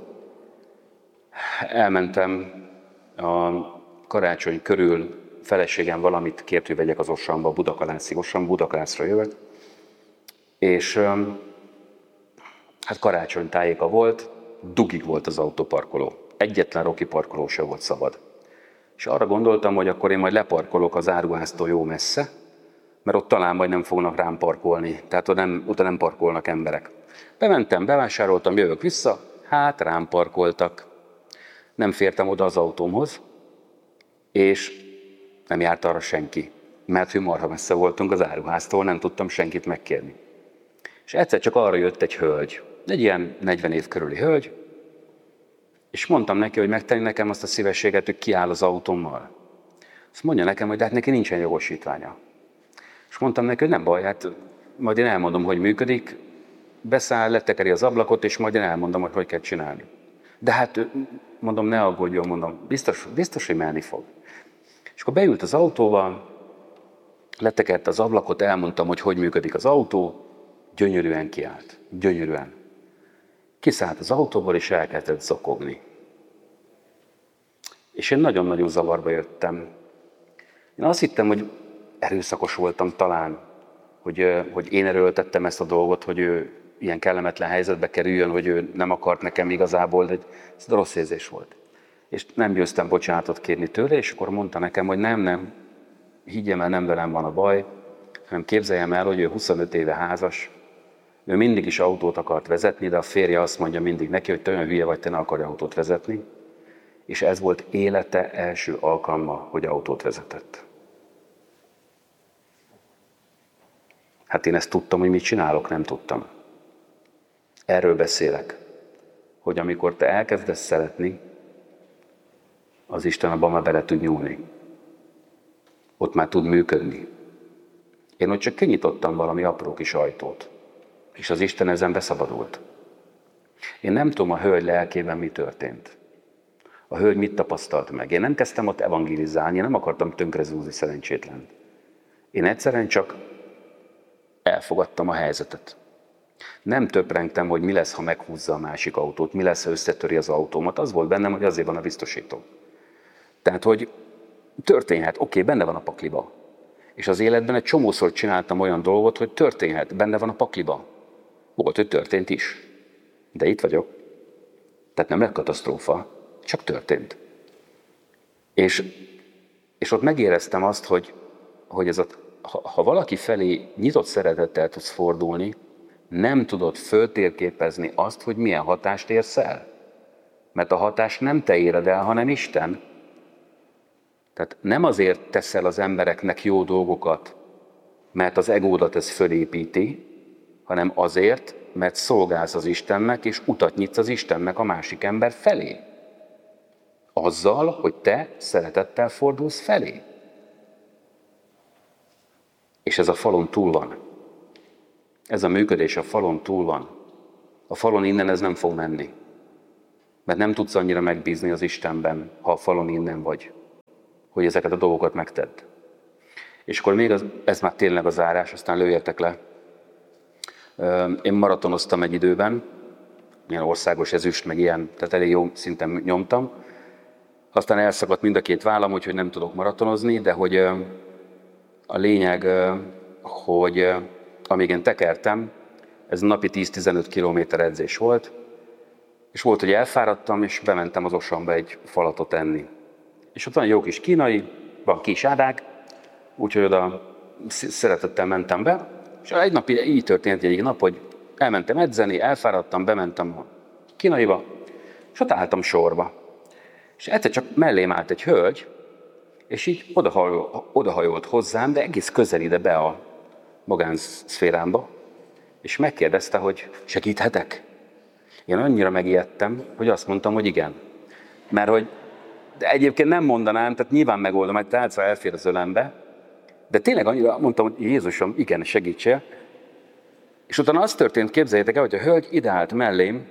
Speaker 1: Elmentem a karácsony körül, feleségem valamit kért, hogy vegyek az Ossamba, Budakalászi Ossamba, Budakalászra jövök. És hát karácsony tájéka volt, dugig volt az autóparkoló. Egyetlen Roki parkoló se volt szabad. És arra gondoltam, hogy akkor én majd leparkolok az áruháztól jó messze, mert ott talán majd nem fognak rám parkolni, tehát ott nem parkolnak emberek. Bementem, bevásároltam, jövök vissza, hát rám parkoltak. Nem fértem oda az autómhoz, és nem járt arra senki, mert hogy marha messze voltunk az áruháztól, nem tudtam senkit megkérni. És egyszer csak arra jött egy hölgy, egy ilyen 40 év körüli hölgy, és mondtam neki, hogy megtenni nekem azt a szívességet, hogy kiáll az autómmal. Azt mondja nekem, hogy de hát neki nincsen jogosítványa. És mondtam neki, hogy nem baj, hát majd én elmondom, hogy működik, beszáll, letekeri az ablakot, és majd én elmondom, hogy kell csinálni. De hát, mondom, ne aggódjon, mondom, biztos, hogy menni fog. És akkor beült az autóval, letekert az ablakot, elmondtam, hogy működik az autó, gyönyörűen kiállt, gyönyörűen. Kiszállt az autóból, és elkezdett zokogni. És én nagyon-nagyon zavarba jöttem. Én azt hittem, hogy erőszakos voltam talán, hogy én erőltettem ezt a dolgot, hogy ő ilyen kellemetlen helyzetbe kerüljön, hogy ő nem akart nekem igazából, de ez rossz érzés volt. És nem győztem bocsánatot kérni tőle, és akkor mondta nekem, hogy nem, higgyem el, nem velem van a baj, hanem képzeljem el, hogy ő 25 éve házas, ő mindig is autót akart vezetni, de a férje azt mondja mindig neki, hogy te olyan hülye vagy, te ne akarj autót vezetni. És ez volt élete első alkalma, hogy autót vezetett. Hát én ezt tudtam, hogy mit csinálok, nem tudtam. Erről beszélek, hogy amikor te elkezdesz szeretni, az Isten abban már bele tud nyúlni. Ott már tud működni. Én ott csak kinyitottam valami apró kis ajtót, és az Isten ezen beszabadult. Én nem tudom, a hölgy lelkében mi történt. A hölgy mit tapasztalt meg. Én nem kezdtem ott evangélizálni, én nem akartam tönkrezúzni szerencsétlen. Én egyszerűen csak elfogadtam a helyzetet. Nem töprengtem, hogy mi lesz, ha meghúzza a másik autót, mi lesz, ha összetöri az autómat. Az volt bennem, hogy azért van a biztosító. Tehát, hogy történhet, oké, benne van a pakliba. És az életben egy csomószor csináltam olyan dolgot, hogy történhet, benne van a pakliba. Volt, hogy történt is. De itt vagyok. Tehát nem lett katasztrófa, csak történt. És ott megéreztem azt, hogy ha valaki felé nyitott szeretettel tudsz fordulni, nem tudod föltérképezni azt, hogy milyen hatást érsz el. Mert a hatást nem te éred el, hanem Isten. Tehát nem azért teszel az embereknek jó dolgokat, mert az egódat ez fölépíti, hanem azért, mert szolgálsz az Istennek, és utat nyitsz az Istennek a másik ember felé. Azzal, hogy te szeretettel fordulsz felé. És ez a falon túl van. Ez a működés a falon túl van. A falon innen ez nem fog menni. Mert nem tudsz annyira megbízni az Istenben, ha a falon innen vagy, hogy ezeket a dolgokat megtedd. És akkor még ez már tényleg a zárás, aztán lőjetek le. Én maratonoztam egy időben, ilyen országos ezüst, meg ilyen, tehát elég jó szinten nyomtam. Aztán elszakadt mind a két vállam, úgyhogy nem tudok maratonozni, de hogy a lényeg, hogy amíg én tekertem, ez napi 10-15 kilométer edzés volt, és volt, hogy elfáradtam, és bementem az Osamba egy falatot enni. És ott van egy jó kis kínai, van kis ádák, úgyhogy oda szeretettel mentem be, és egy nap így történt egyik nap, hogy elmentem edzeni, elfáradtam, bementem a kínaiba, és ott álltam sorba. És egyszer csak mellém állt egy hölgy, és így odahajolt hozzám, de egész közel ide be a magánszférámba, és megkérdezte, hogy segíthetek? Én annyira megijedtem, hogy azt mondtam, hogy igen. Mert hogy de egyébként nem mondanám, tehát nyilván megoldom, hogy tálca elfér az ölembe, de tényleg annyira mondtam, hogy Jézusom, igen, segítsél. És utána az történt, képzeljétek el, hogy a hölgy ide állt mellém,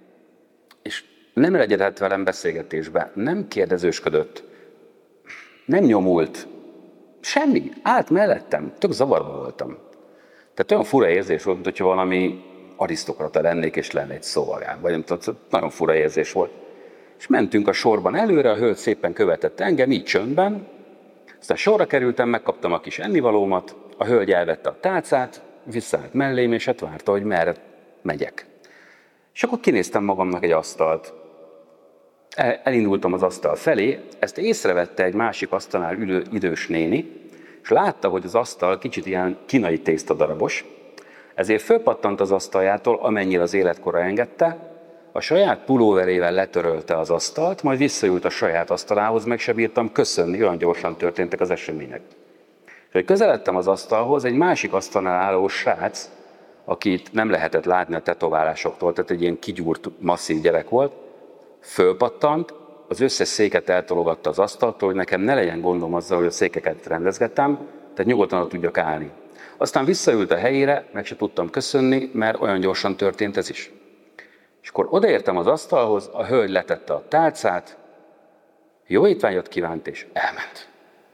Speaker 1: és nem legyedett velem beszélgetésbe, nem kérdezősködött, nem nyomult, semmi, állt mellettem, tök zavarba voltam. Tehát olyan fura érzés volt, mint hogyha valami arisztokrata lennék, és lenne egy szolgám, vagy nem tudom, nagyon fura érzés volt. És mentünk a sorban előre, a hölgy szépen követett engem, így csöndben, aztán sorra kerültem, megkaptam a kis ennivalómat, a hölgy elvette a tálcát, visszaállt mellém, és hát várta, hogy merre megyek. És akkor kinéztem magamnak egy asztalt. Elindultam az asztal felé, ezt észrevette egy másik asztalnál ülő idős néni, és látta, hogy az asztal kicsit ilyen kínai tésztadarabos, ezért fölpattant az asztaljától, amennyire az életkora engedte, a saját pulóverével letörölte az asztalt, majd visszaült a saját asztalához, meg se bírtam köszönni, olyan gyorsan történtek az események. És hogy közeledtem az asztalhoz, egy másik asztalnál álló srác, akit nem lehetett látni a tetoválásoktól, tehát egy ilyen kigyúrt, masszív gyerek volt, fölpattant, az összes széket eltologatta az asztaltól, hogy nekem ne legyen gondom azzal, hogy a székeket rendezgettem, tehát nyugodtan ott tudjak állni. Aztán visszaült a helyére, meg se tudtam köszönni, mert olyan gyorsan történt ez is. És akkor odaértem az asztalhoz, a hölgy letette a tálcát, jó étvágyat kívánt, és elment.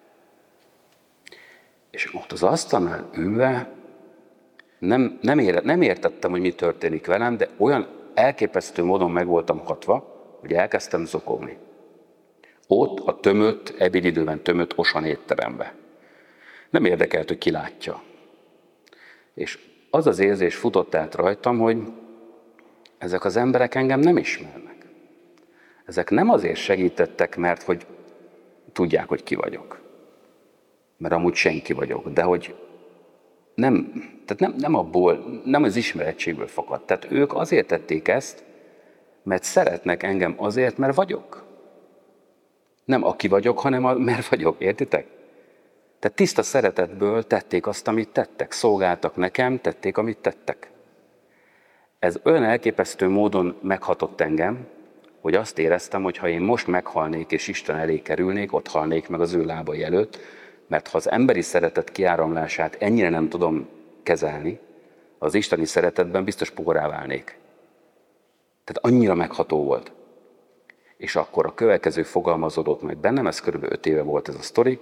Speaker 1: És ott az asztalnál ülve nem értettem, hogy mi történik velem, de olyan elképesztő módon meg voltam hatva, hogy elkezdtem zokogni. Ott a tömött, ebédidőben tömött Osan étterembe. Nem érdekelt, hogy ki látja. És az az érzés futott át rajtam, hogy ezek az emberek engem nem ismernek. Ezek nem azért segítettek, mert hogy tudják, hogy ki vagyok. Mert amúgy senki vagyok, de hogy nem az ismerettségből fakad. Tehát ők azért tették ezt, mert szeretnek engem azért, mert vagyok. Nem aki vagyok, hanem mert vagyok, értitek? Tehát tiszta szeretetből tették azt, amit tettek. Szolgáltak nekem, tették, amit tettek. Ez olyan elképesztő módon meghatott engem, hogy azt éreztem, hogy ha én most meghalnék és Isten elé kerülnék, ott halnék meg az ő lábai előtt, mert ha az emberi szeretet kiáramlását ennyire nem tudom kezelni, az isteni szeretetben biztos pogorá válnék. Tehát annyira megható volt. És akkor a következő fogalmazódott meg bennem, ez kb. 5 éve volt ez a sztori,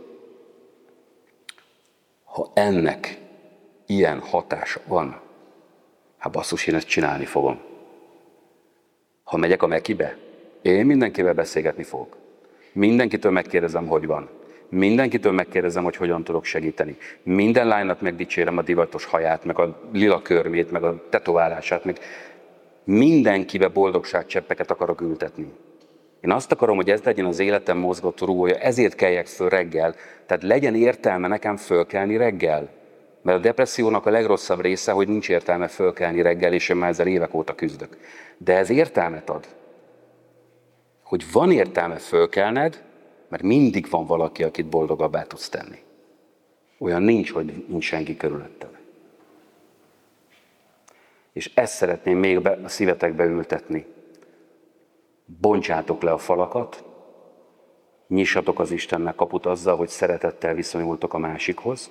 Speaker 1: ha ennek ilyen hatása van, hát basszus, én ezt csinálni fogom. Ha megyek a Mekibe, én mindenkivel beszélgetni fogok. Mindenkitől megkérdezem, hogy van. Mindenkitől megkérdezem, hogy hogyan tudok segíteni. Minden lánynak megdicsérem a divatos haját, meg a lila körmét, meg a tetoválását, meg mindenkibe boldogságcseppeket akarok ültetni. Én azt akarom, hogy ez legyen az életem mozgató rúgója, ezért keljek föl reggel. Tehát legyen értelme nekem fölkelni reggel. Mert a depressziónak a legrosszabb része, hogy nincs értelme fölkelni reggel, és én már ezzel évek óta küzdök. De ez értelmet ad. Hogy van értelme fölkelned, mert mindig van valaki, akit boldogabbá tudsz tenni. Olyan nincs, hogy nincs senki körülötted. És ezt szeretném még a szívetekbe ültetni. Bontsátok le a falakat, nyissatok az Istennek kaput azzal, hogy szeretettel viszonyultok a másikhoz,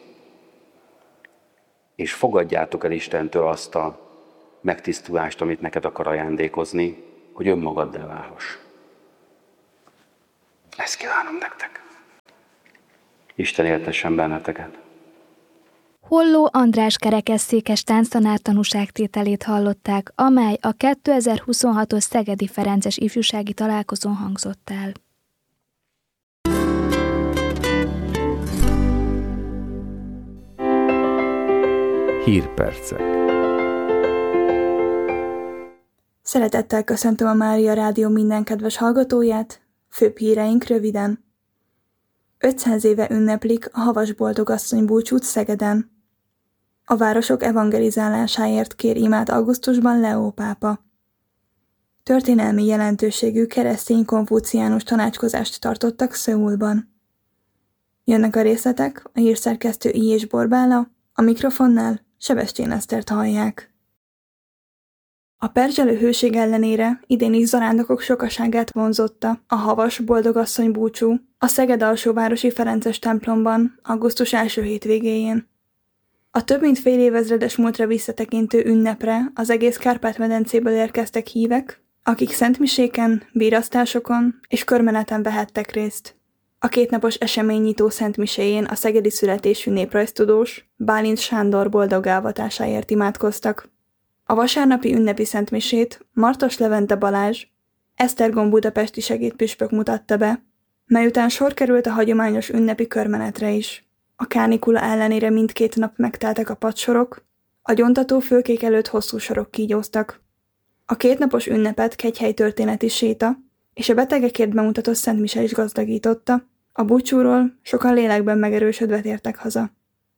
Speaker 1: és fogadjátok el Istentől azt a megtisztulást, amit neked akar ajándékozni, hogy önmagaddá válhass. Ezt kívánom nektek. Isten éltessen benneteket.
Speaker 2: Holló András kerekesszékes tánctanár tanúságtételét hallották, amely a 2026-os Szegedi Ferences ifjúsági találkozón hangzott el.
Speaker 3: Hírpercek.
Speaker 4: Szeretettel köszöntöm a Mária Rádió minden kedves hallgatóját, főbb híreink röviden. 500 éve ünneplik a Havas Boldogasszony búcsút Szegeden. A városok evangelizálásáért kér imát augusztusban Leó pápa. Történelmi jelentőségű keresztény konfuciánus tanácskozást tartottak Szöulban. Jönnek a részletek, a hírszerkesztő I. Borbála, a mikrofonnál Sebestyén Esztert hallják. A perzselő hőség ellenére idén is zarándokok sokaságát vonzotta a Havas Boldogasszony búcsú a Szeged alsóvárosi Ferences templomban augusztus első hétvégéjén. A több mint fél évezredes múltra visszatekintő ünnepre az egész Kárpát-medencéből érkeztek hívek, akik szentmiséken, bírasztásokon és körmeneten vehettek részt. A kétnapos eseménynyitó szentmiséjén a szegedi születésű néprajztudós Bálint Sándor boldog elvatásáért imádkoztak. A vasárnapi ünnepi szentmisét Martos Levente Balázs, Esztergom budapesti segédpüspök mutatta be, mely után sor került a hagyományos ünnepi körmenetre is. A kánikula ellenére mindkét nap megteltek a padsorok, a gyontató fülkék előtt hosszú sorok kígyóztak. A kétnapos ünnepet kegyhely történeti séta és a betegekért bemutatott szentmise is gazdagította, a búcsúról sokan lélekben megerősödve tértek haza.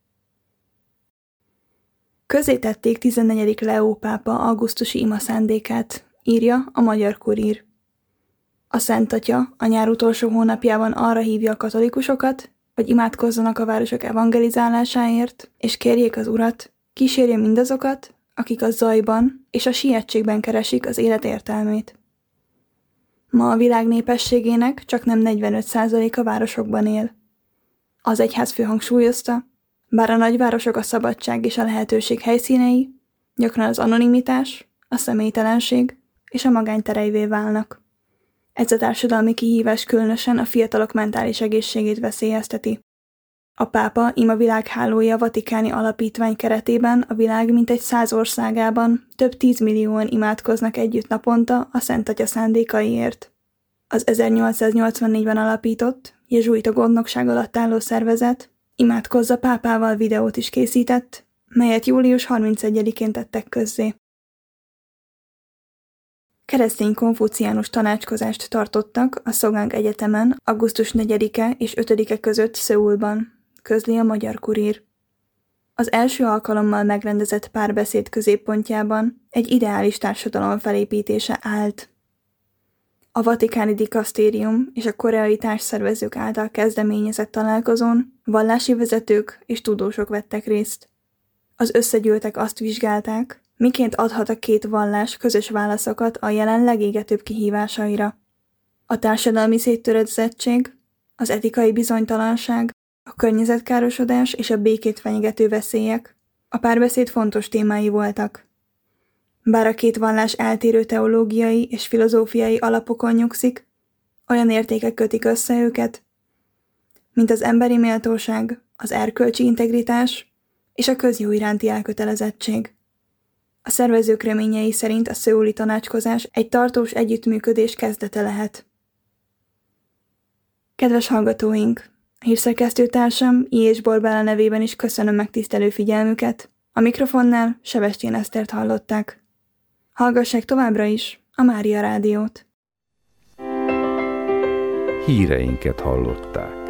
Speaker 4: Közzétették 14. Leó pápa augusztusi ima szándékát, írja a Magyar Kurír. A Szent Atya a nyár utolsó hónapjában arra hívja a katolikusokat, hogy imádkozzanak a városok evangelizálásáért, és kérjék az Urat, kísérje mindazokat, akik a zajban és a sietségben keresik az élet értelmét. Ma a világ népességének csaknem 45%-a városokban él. Az egyházfő hangsúlyozta, bár a nagyvárosok a szabadság és a lehetőség helyszínei, gyakran az anonimitás, a személytelenség és a magánytereivé válnak. Ez a társadalmi kihívás különösen a fiatalok mentális egészségét veszélyezteti. A pápa ima világhálója vatikáni alapítvány keretében a világ mintegy 100 országában több 10 millióan imádkoznak együtt naponta a Szent Atya szándékaiért. Az 1884-ben alapított, jezsuita gondnokság alatt álló szervezet Imádkozza pápával videót is készített, melyet július 31-én tettek közzé. Keresztény konfuciánus tanácskozást tartottak a Szogang Egyetemen augusztus 4-e és 5-e között Szöulban, közli a Magyar Kurír. Az első alkalommal megrendezett párbeszéd középpontjában egy ideális társadalom felépítése állt. A vatikáni dikasztérium és a koreai társszervezők által kezdeményezett találkozón vallási vezetők és tudósok vettek részt. Az összegyűltek azt vizsgálták, miként adhat a két vallás közös válaszokat a jelen legégetőbb kihívásaira. A társadalmi széttöredezettség, az etikai bizonytalanság, a környezetkárosodás és a békét fenyegető veszélyek a párbeszéd fontos témái voltak. Bár a két vallás eltérő teológiai és filozófiai alapokon nyugszik, olyan értékek kötik össze őket, mint az emberi méltóság, az erkölcsi integritás és a közjó iránti elkötelezettség. A szervezők reményei szerint a szöuli tanácskozás egy tartós együttműködés kezdete lehet. Kedves hallgatóink! A hírszerkesztőtársam I. Borbála nevében is köszönöm megtisztelő figyelmüket. A mikrofonnál Sebestyén Esztert hallották. Hallgassák továbbra is a Mária Rádiót.
Speaker 3: Híreinket hallották.